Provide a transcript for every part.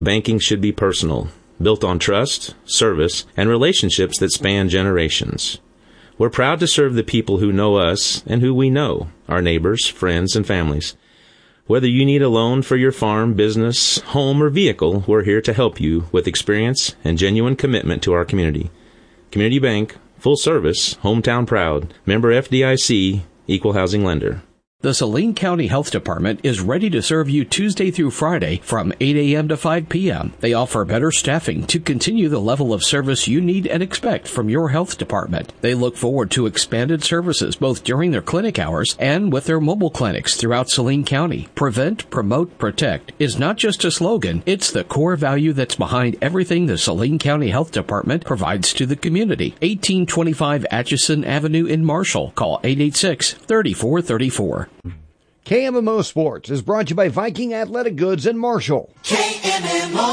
Banking should be personal, built on trust, service, and relationships that span generations. We're proud to serve the people who know us and who we know, our neighbors, friends, and families. Whether you need a loan for your farm, business, home, or vehicle, we're here to help you with experience and genuine commitment to our community. Community Bank, full service, hometown proud, member FDIC, equal housing lender. The Saline County Health Department is ready to serve you Tuesday through Friday from 8 a.m. to 5 p.m. They offer better staffing to continue the level of service you need and expect from your health department. They look forward to expanded services both during their clinic hours and with their mobile clinics throughout Saline County. Prevent, promote, protect is not just a slogan, it's the core value that's behind everything the Saline County Health Department provides to the community. 1825 Atchison Avenue in Marshall. Call 886-3434. KMMO Sports is brought to you by Viking Athletic Goods in Marshall. KMMO.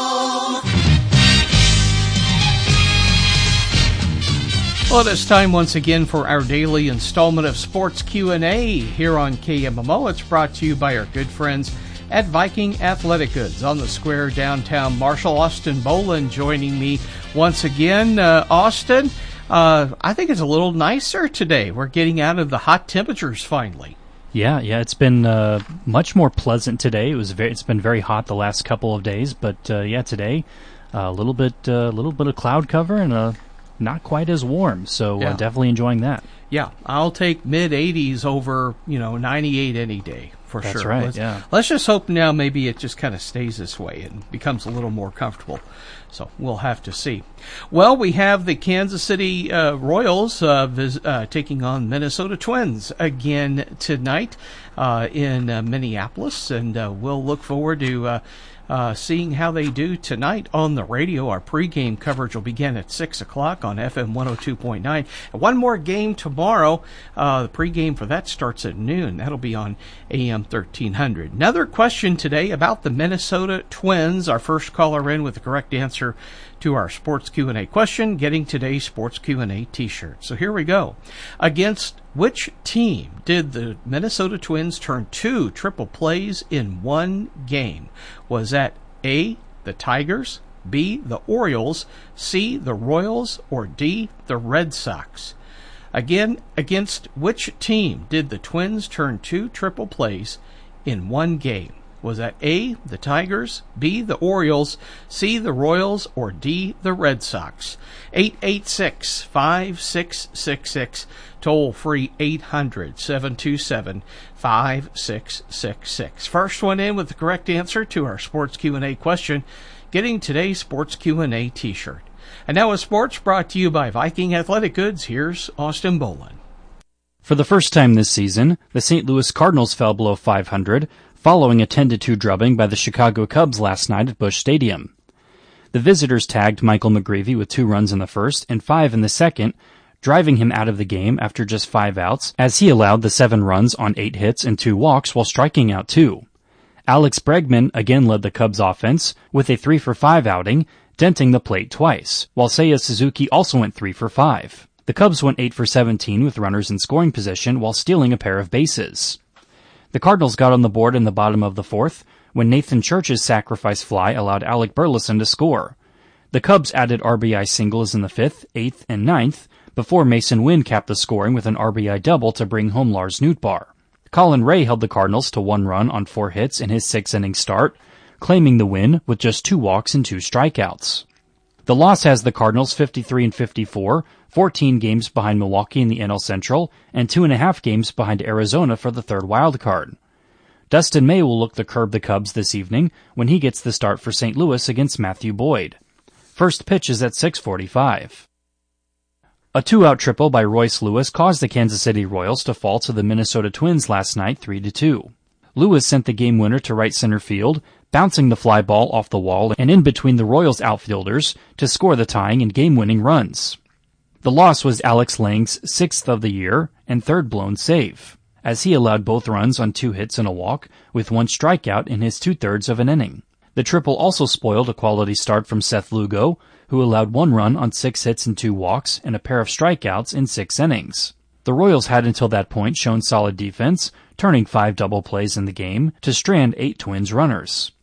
Well, it's time once again for our daily installment of Sports Q&A here on KMMO. It's brought to you by our good friends at Viking Athletic Goods on the square downtown Marshall. Austin Boland joining me once again. Austin, I think it's a little nicer today. We're getting out of the hot temperatures finally. Yeah, it's been much more pleasant today. It's been very hot the last couple of days, but today a little bit of cloud cover and not quite as warm. So definitely enjoying that. Yeah, I'll take mid 80s over 98 any day for sure. That's right. Let's just hope now maybe it just kind of stays this way and becomes a little more comfortable. So we'll have to see. Well, we have the Kansas City Royals taking on Minnesota Twins again tonight in Minneapolis, and we'll look forward to seeing how they do tonight on the radio. Our pregame coverage will begin at 6 o'clock on FM 102.9. And one more game tomorrow. The pregame for that starts at noon. That'll be on AM 1300. Another question today about the Minnesota Twins. Our first caller in with the correct answer to our Sports Q&A question, getting today's Sports Q&A t-shirt. So here we go. Against which team did the Minnesota Twins turn 2 triple plays in one game? Was that A, the Tigers, B, the Orioles, C, the Royals, or D, the Red Sox? Again, against which team did the Twins turn 2 triple plays in one game? Was that A, the Tigers, B, the Orioles, C, the Royals, or D, the Red Sox? 886-5666, toll free 800-727-5666. First one in with the correct answer to our Sports Q&A question, getting today's Sports Q&A t-shirt. And now with sports brought to you by Viking Athletic Goods, here's Austin Boland. For the first time this season, the St. Louis Cardinals fell below 500, following a 10-2 drubbing by the Chicago Cubs last night at Busch Stadium. The visitors tagged Michael McGreevy with 2 runs in the first and 5 in the second, driving him out of the game after just 5 outs, as he allowed the 7 runs on 8 hits and 2 walks while striking out 2. Alex Bregman again led the Cubs offense with a 3-for-5 outing, denting the plate twice, while Seiya Suzuki also went 3 for 5. The Cubs went 8 for 17 with runners in scoring position while stealing a pair of bases. The Cardinals got on the board in the bottom of the 4th when Nathan Church's sacrifice fly allowed Alec Burleson to score. The Cubs added RBI singles in the 5th, 8th, and 9th before Mason Wynn capped the scoring with an RBI double to bring home Lars Nootbaar. Colin Ray held the Cardinals to 1 run on 4 hits in his 6-inning start, claiming the win with just 2 walks and 2 strikeouts. The loss has the Cardinals 53-54, 14 games behind Milwaukee in the NL Central, and 2.5 games behind Arizona for the 3rd wild card. Dustin May will look to curb the Cubs this evening when he gets the start for St. Louis against Matthew Boyd. First pitch is at 6:45. A 2-out triple by Royce Lewis caused the Kansas City Royals to fall to the Minnesota Twins last night 3-2. Lewis sent the game winner to right center field, bouncing the fly ball off the wall and in between the Royals outfielders to score the tying and game-winning runs. The loss was Alex Lang's 6th of the year and 3rd blown save, as he allowed both runs on 2 hits and a walk, with 1 strikeout in his 2/3 of an inning. The triple also spoiled a quality start from Seth Lugo, who allowed 1 run on 6 hits and 2 walks and a pair of strikeouts in 6 innings. The Royals had until that point shown solid defense, turning 5 double plays in the game to strand 8 Twins runners.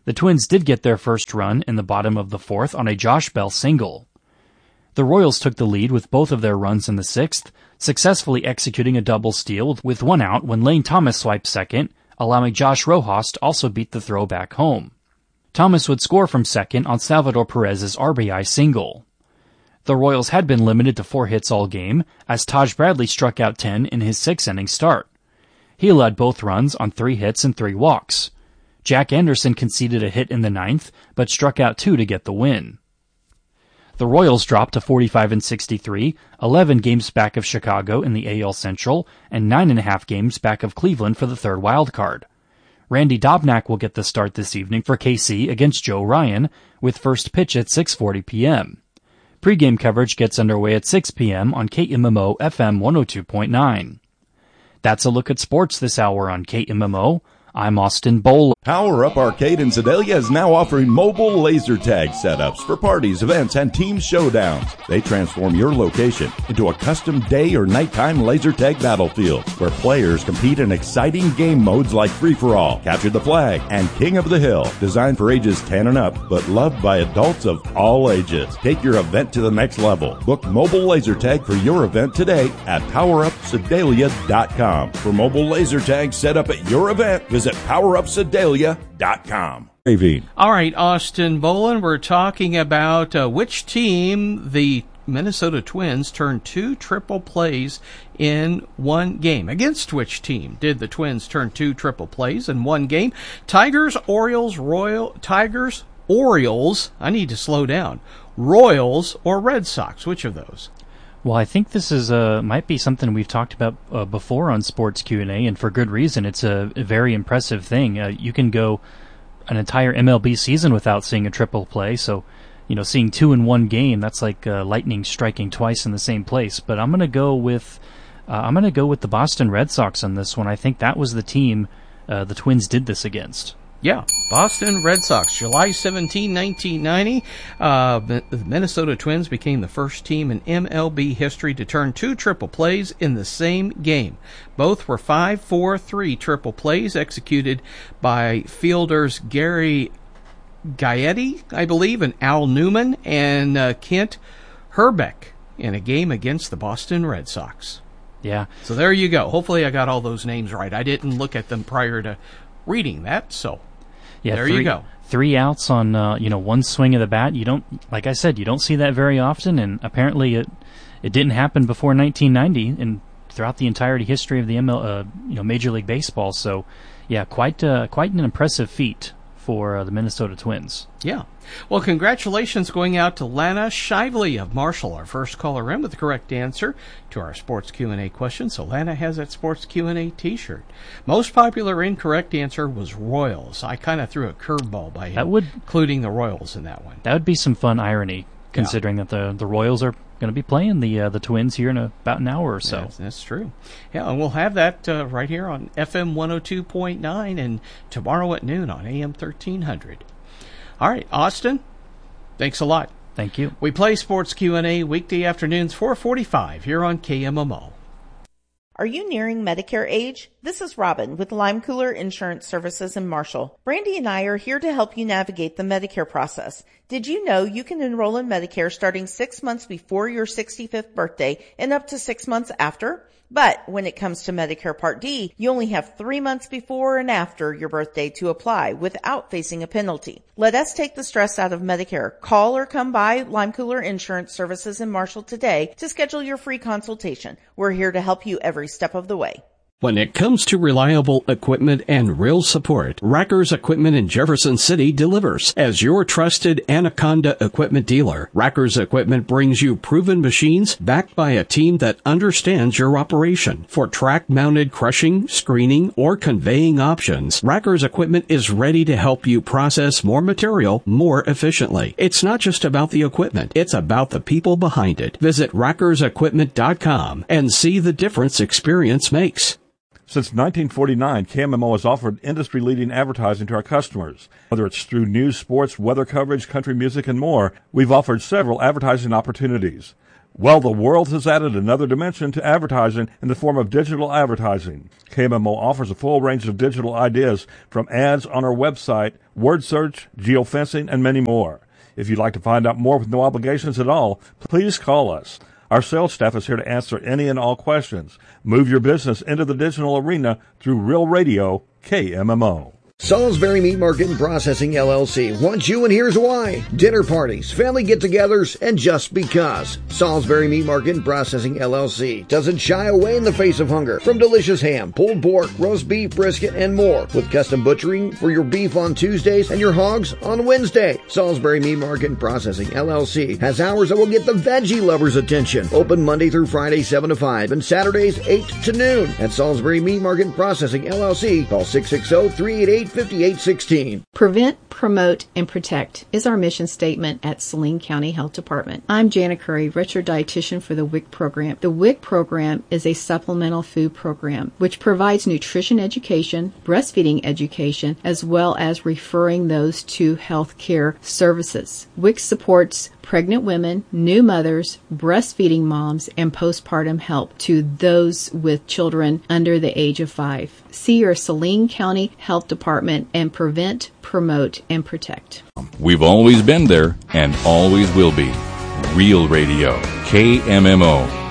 The Twins did get their first run in the bottom of the fourth on a Josh Bell single. The Royals took the lead with both of their runs in the sixth, successfully executing a double steal with one out when Lane Thomas swiped second, allowing Josh Rojas to also beat the throw back home. Thomas would score from second on Salvador Perez's RBI single. The Royals had been limited to 4 hits all game, as Taj Bradley struck out 10 in his 6th-inning start. He led both runs on 3 hits and 3 walks. Jack Anderson conceded a hit in the 9th, but struck out 2 to get the win. The Royals dropped to 45-63, 11 games back of Chicago in the AL Central, and 9.5 games back of Cleveland for the third wild card. Randy Dobnak will get the start this evening for KC against Joe Ryan, with first pitch at 6:40 p.m. Pre-game coverage gets underway at 6 p.m. on KMMO FM 102.9. That's a look at sports this hour on KMMO. I'm Austin Bowl. Power Up Arcade in Sedalia is now offering mobile laser tag setups for parties, events, and team showdowns. They transform your location into a custom day or nighttime laser tag battlefield where players compete in exciting game modes like Free-for-All, Capture the Flag, and King of the Hill. Designed for ages 10 and up, but loved by adults of all ages. Take your event to the next level. Book mobile laser tag for your event today at PowerUpSedalia.com. For mobile laser tag set up at your event, visit PowerUpSedalia.com. All right, Austin Boland, we're talking about which team, the Minnesota Twins, turned 2 triple plays in one game. Against which team did the Twins turn 2 triple plays in one game? Tigers, Orioles, I need to slow down. Royals or Red Sox? Which of those? Well, I think this is might be something we've talked about before on Sports Q&A, and for good reason. It's a very impressive thing. You can go an entire MLB season without seeing a triple play, so seeing 2 in one game, that's like lightning striking twice in the same place. But I'm gonna go with the Boston Red Sox on this one. I think that was the team the Twins did this against. Yeah, Boston Red Sox, July 17, 1990. The Minnesota Twins became the first team in MLB history to turn 2 triple plays in the same game. Both were 5-4-3 triple plays executed by fielders Gary Gaetti, I believe, and Al Newman, and Kent Hrbek in a game against the Boston Red Sox. Yeah. So there you go. Hopefully I got all those names right. I didn't look at them prior to reading that, so there you go. 3 outs on one swing of the bat. You don't, like I said, you don't see that very often, and apparently it didn't happen before 1990 and throughout the entirety history of the Major League Baseball. So, yeah, quite an impressive feat for the Minnesota Twins. Yeah. Well, congratulations going out to Lana Shively of Marshall, our first caller in with the correct answer to our Sports Q&A question. So Lana has that Sports Q&A t-shirt. Most popular incorrect answer was Royals. I kind of threw a curveball by including the Royals in that one. That would be some fun irony, considering that the Royals are going to be playing the Twins here in about an hour or so. Yeah, that's true. Yeah, and we'll have that right here on FM 102.9 and tomorrow at noon on AM 1300. All right, Austin, thanks a lot. Thank you. We play Sports Q&A weekday afternoons 4:45 here on KMMO. Are you nearing Medicare age? This is Robin with Lime Cooler Insurance Services in Marshall. Brandy and I are here to help you navigate the Medicare process. Did you know you can enroll in Medicare starting 6 months before your 65th birthday and up to 6 months after? But when it comes to Medicare Part D, you only have 3 months before and after your birthday to apply without facing a penalty. Let us take the stress out of Medicare. Call or come by Lime Cooler Insurance Services in Marshall today to schedule your free consultation. We're here to help you every step of the way. When it comes to reliable equipment and real support, Rackers Equipment in Jefferson City delivers. As your trusted Anaconda equipment dealer, Rackers Equipment brings you proven machines backed by a team that understands your operation. For track-mounted crushing, screening, or conveying options, Rackers Equipment is ready to help you process more material more efficiently. It's not just about the equipment, it's about the people behind it. Visit rackersequipment.com and see the difference experience makes. Since 1949, KMMO has offered industry-leading advertising to our customers. Whether it's through news, sports, weather coverage, country music, and more, we've offered several advertising opportunities. Well, the world has added another dimension to advertising in the form of digital advertising. KMMO offers a full range of digital ideas from ads on our website, word search, geofencing, and many more. If you'd like to find out more with no obligations at all, please call us. Our sales staff is here to answer any and all questions. Move your business into the digital arena through Real Radio KMMO. Salisbury Meat Market and Processing LLC wants you, and here's why. Dinner parties, family get-togethers, and just because. Salisbury Meat Market and Processing LLC doesn't shy away in the face of hunger from delicious ham, pulled pork, roast beef, brisket, and more, with custom butchering for your beef on Tuesdays and your hogs on Wednesday. Salisbury Meat Market and Processing LLC has hours that will get the veggie lovers' attention. Open Monday through Friday 7 to 5 and Saturdays 8 to noon. At Salisbury Meat Market and Processing LLC, call 660-388-5816. Prevent, promote, and protect is our mission statement at Saline County Health Department. I'm Jana Curry, registered dietitian for the WIC program. The WIC program is a supplemental food program which provides nutrition education, breastfeeding education, as well as referring those to health care services. WIC supports pregnant women, new mothers, breastfeeding moms, and postpartum help to those with children under the age of 5. See your Saline County Health Department and prevent, promote, and protect. We've always been there and always will be. Real Radio, KMMO.